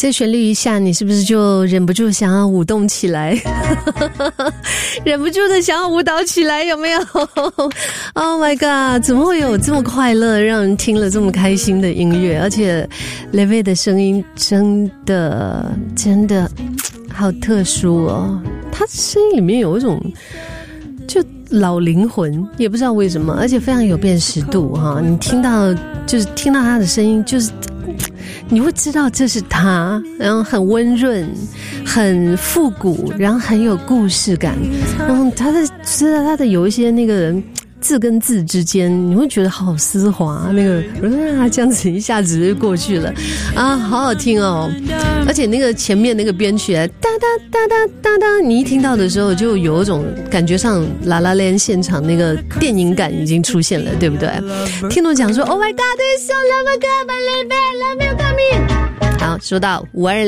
这旋律一下，你是不是就忍不住想要舞动起来？忍不住的想要舞蹈起来，有没有 ？Oh my god！ 怎么会有这么快乐，让人听了这么开心的音乐？而且 Levy 的声音真的好特殊哦，他声音里面有一种就老灵魂，也不知道为什么，而且非常有辨识度哈。你听到他的声音，就是你会知道这是他，然后很温润，很复古，然后很有故事感，然后他的有一些那个字跟字之间，你会觉得好丝滑，那个这样子一下子就过去了啊，好好听哦！而且那个前面那个编曲哒哒哒哒哒哒，你一听到的时候，就有一种感觉上La La Land现场那个电影感已经出现了，对不对？听众讲说 ，Oh my God, this song love come and love you coming。好，说到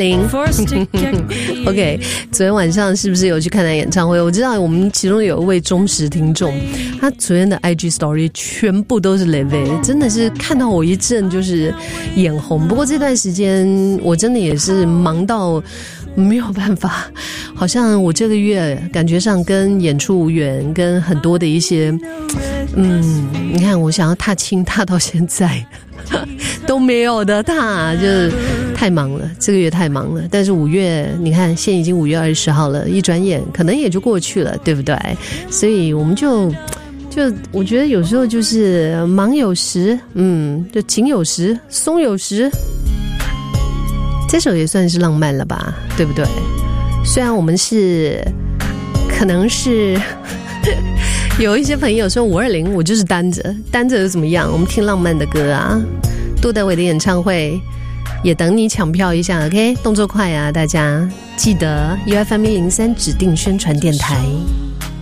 520 ，OK， 昨天晚上是不是有去看他演唱会？我知道我们其中有一位忠实听众，他昨天的 IG Story 全部都是 Levy， 真的是看到我一阵就是眼红。不过这段时间我真的也是忙到没有办法，好像我这个月感觉上跟演出无缘，跟很多的一些，你看我想要踏青踏到现在都没有的踏，就是太忙了，这个月太忙了。但是5月，你看现在已经5月20号了，一转眼可能也就过去了，对不对？所以我们就我觉得有时候就是忙有时，就紧有时，松有时。这首也算是浪漫了吧，对不对？虽然我们可能是有一些朋友说520我就是单着又怎么样？我们听浪漫的歌啊，杜德伟的演唱会也等你抢票一下 ，OK？ 动作快啊，大家记得 UFM 103指定宣传电台。